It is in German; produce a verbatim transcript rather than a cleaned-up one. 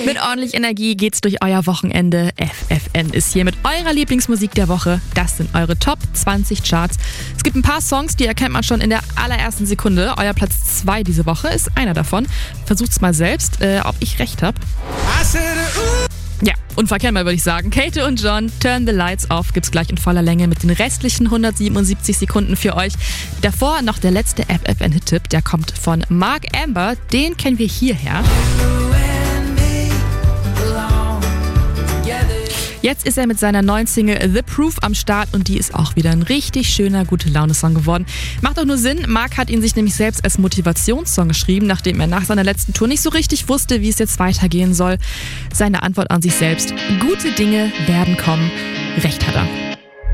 Mit ordentlich Energie geht's durch euer Wochenende. F F N ist hier mit eurer Lieblingsmusik der Woche. Das sind eure Top zwanzig Charts. Es gibt ein paar Songs, die erkennt man schon in der allerersten Sekunde. Euer Platz zwei diese Woche ist einer davon. Versucht's mal selbst, äh, ob ich recht habe. Ja, unverkennbar würde ich sagen. Kate und John, Turn the Lights Off gibt's gleich in voller Länge mit den restlichen hundertsiebenundsiebzig Sekunden für euch. Davor noch der letzte F F N-Hit-Tipp, der kommt von Mark Amber. Den kennen wir hierher. Jetzt ist er mit seiner neuen Single The Proof am Start und die ist auch wieder ein richtig schöner, Gute-Laune-Song geworden. Macht auch nur Sinn, Mark hat ihn sich nämlich selbst als Motivationssong geschrieben, nachdem er nach seiner letzten Tour nicht so richtig wusste, wie es jetzt weitergehen soll. Seine Antwort an sich selbst: Gute Dinge werden kommen. Recht hat er.